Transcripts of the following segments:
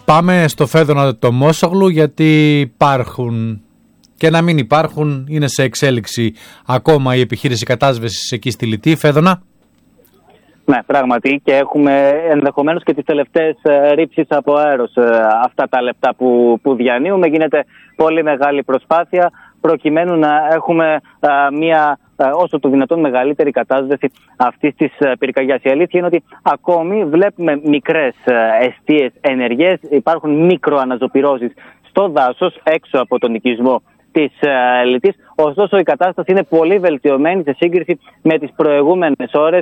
Πάμε στο Φέδωνα το Μόσογλου, γιατί υπάρχουν και να μην υπάρχουν, είναι σε εξέλιξη ακόμα η επιχείρηση κατάσβεσης εκεί στη Λιτή. Φέδωνα. Ναι, πράγματι, και έχουμε ενδεχομένως και τις τελευταίες ρήψεις από αέρος αυτά τα λεπτά που διανύουμε. Γίνεται πολύ μεγάλη προσπάθεια προκειμένου να έχουμε μια όσο το δυνατόν μεγαλύτερη κατάσβεση αυτής της πυρκαγιάς. Η αλήθεια είναι ότι ακόμη βλέπουμε μικρές εστίες ενεργές, υπάρχουν μικροαναζωπυρώσεις στο δάσος έξω από τον οικισμό της Λιτής. Ωστόσο η κατάσταση είναι πολύ βελτιωμένη σε σύγκριση με τις προηγούμενες ώρες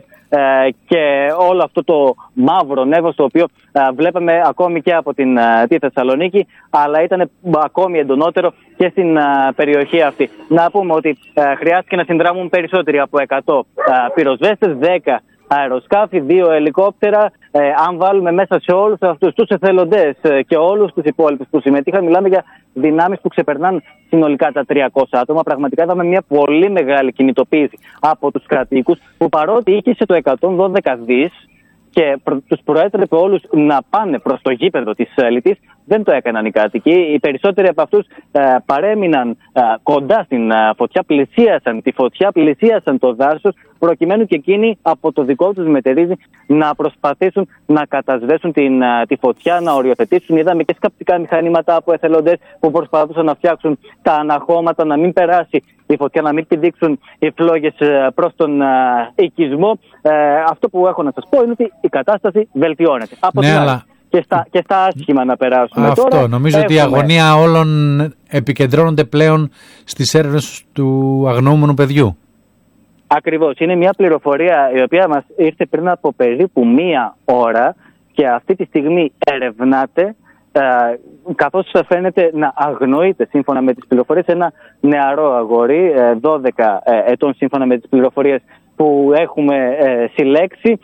και όλο αυτό το μαύρο νεύος το οποίο βλέπαμε ακόμη και από τη Θεσσαλονίκη, αλλά ήταν ακόμη εντονότερο και στην περιοχή αυτή. Να πούμε ότι χρειάστηκε να συνδράμουν περισσότεροι από 100 πυροσβέστες, 10 αεροσκάφη, 2 ελικόπτερα. Αν βάλουμε μέσα σε όλους αυτούς τους εθελοντές και όλους τους υπόλοιπους που συμμετείχαν, μιλάμε για δυνάμεις που ξεπερνάνε συνολικά τα 300 άτομα. Πραγματικά είδαμε μια πολύ μεγάλη κινητοποίηση από τους κρατικούς, που παρότι ήκησε το 112 δις και τους προέτρεπε όλους να πάνε προς το γήπεδο της Λιτής, δεν το έκαναν οι κάτοικοι. Οι περισσότεροι από αυτούς παρέμειναν κοντά στην φωτιά, πλησίασαν τη φωτιά, πλησίασαν το δάσος, προκειμένου και εκείνοι από το δικό τους μετερίζει να προσπαθήσουν να κατασβέσουν τη φωτιά, να οριοθετήσουν. Είδαμε και σκαπτικά μηχανήματα από εθελοντές που προσπαθούσαν να φτιάξουν τα αναχώματα, να μην περάσει η φωτιά, να μην πηδήξουν οι φλόγες προς τον οικισμό. Αυτό που έχω να σας πω είναι ότι η κατάσταση βελτιώνεται. Από την άλλη, και στα άσχημα να περάσουμε. Αυτό, τώρα, νομίζω ότι η αγωνία όλων επικεντρώνονται πλέον στις έρευνες του αγνοούμενου παιδιού. Ακριβώς. Είναι μια πληροφορία η οποία μας ήρθε πριν από περίπου 1 ώρα και αυτή τη στιγμή ερευνάται, καθώς φαίνεται να αγνοείται σύμφωνα με τις πληροφορίες ένα νεαρό αγόρι 12 ετών σύμφωνα με τις πληροφορίες που έχουμε συλλέξει.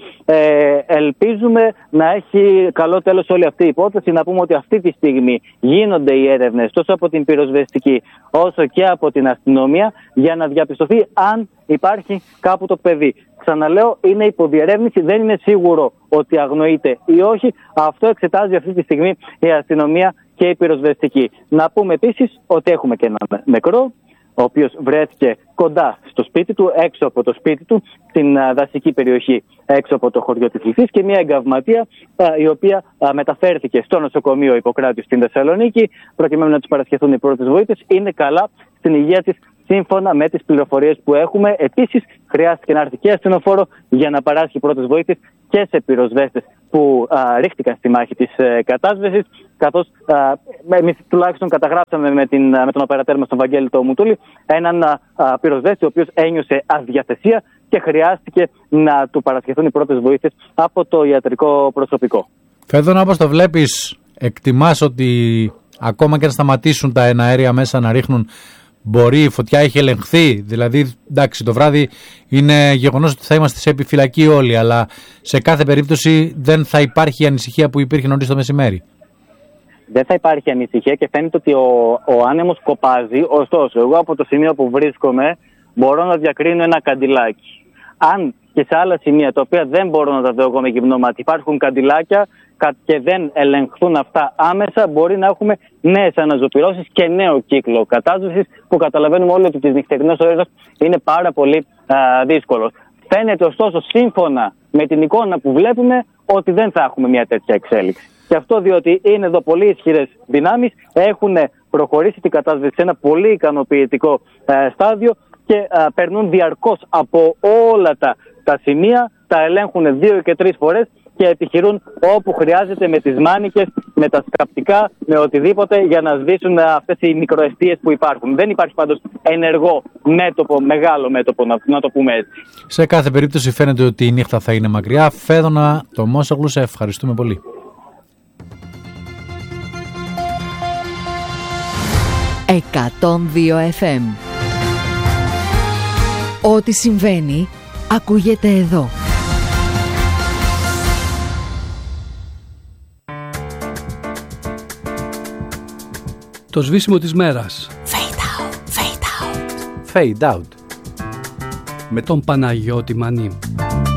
Ελπίζουμε να έχει καλό τέλος όλη αυτή η υπόθεση. Να πούμε ότι αυτή τη στιγμή γίνονται οι έρευνες τόσο από την πυροσβεστική όσο και από την αστυνομία για να διαπιστωθεί αν υπάρχει κάπου το παιδί. Ξαναλέω, είναι υποδιερεύνηση, δεν είναι σίγουρο ότι αγνοείται ή όχι. Αυτό εξετάζει αυτή τη στιγμή η αστυνομία και η πυροσβεστική. Να πούμε επίσης ότι έχουμε και έναν νεκρό, ο οποίος βρέθηκε κοντά στο σπίτι του, έξω από το σπίτι του, στην δασική περιοχή έξω από το χωριό της Λυφής, και μια εγκαυματία η οποία μεταφέρθηκε στο νοσοκομείο Ιπποκράτειου στην Θεσσαλονίκη, προκειμένου να τους παρασχεθούν οι πρώτες βοήθειες. Είναι καλά στην υγεία της, σύμφωνα με τις πληροφορίες που έχουμε. Επίσης, χρειάστηκε να έρθει και ασθενοφόρο για να παράσχει πρώτες βοήθειες και σε πυροσβέστες που ρίχτηκαν στη μάχη της κατάσβεσης, καθώς εμείς τουλάχιστον καταγράψαμε με τον οπερατέρ μας τον Βαγγέλη το Μουτούλη έναν πυροσβέστη ο οποίος ένιωσε αδιαθεσία και χρειάστηκε να του παρασχεθούν οι πρώτες βοήθειες από το ιατρικό προσωπικό. Φέδωνα, όπως το βλέπεις, εκτιμάς ότι ακόμα και να σταματήσουν τα εναέρια μέσα να ρίχνουν, μπορεί η φωτιά, έχει ελεγχθεί? Δηλαδή, εντάξει, το βράδυ είναι γεγονός ότι θα είμαστε σε επιφυλακή όλοι, αλλά σε κάθε περίπτωση δεν θα υπάρχει η ανησυχία που υπήρχε νωρίς το μεσημέρι. Δεν θα υπάρχει ανησυχία και φαίνεται ότι ο άνεμος κοπάζει. Ωστόσο, εγώ από το σημείο που βρίσκομαι μπορώ να διακρίνω ένα καντιλάκι. Αν και σε άλλα σημεία τα οποία δεν μπορώ να τα δω εγώ με γυμνό μάτι υπάρχουν καντιλάκια και δεν ελεγχθούν αυτά άμεσα, μπορεί να έχουμε νέες αναζωπυρώσεις και νέο κύκλο κατάσβεσης, που καταλαβαίνουμε όλοι ότι τις νυχτερινές ώρες είναι πάρα πολύ δύσκολο. Φαίνεται ωστόσο, σύμφωνα με την εικόνα που βλέπουμε, ότι δεν θα έχουμε μια τέτοια εξέλιξη. Και αυτό διότι είναι εδώ πολύ ισχυρές δυνάμεις, έχουν προχωρήσει την κατάσβεση σε ένα πολύ ικανοποιητικό στάδιο και περνούν διαρκώς από όλα τα σημεία, τα ελέγχουν 2 και 3 φορές και επιχειρούν όπου χρειάζεται με τις μάνικες, με τα σκαπτικά, με οτιδήποτε για να σβήσουν αυτές οι μικροαιστείες που υπάρχουν. Δεν υπάρχει πάντως ενεργό μέτωπο, μεγάλο μέτωπο, να το πούμε έτσι. Σε κάθε περίπτωση φαίνεται ότι η νύχτα θα είναι μακριά. Φέδωνα το Μόσογλου, σε ευχαριστούμε πολύ. 102 FM. Ό,τι συμβαίνει ακούγεται εδώ. Το σβήσιμο της μέρας. Fade out, fade out. Fade out. Με τον Παναγιώτη Μανί.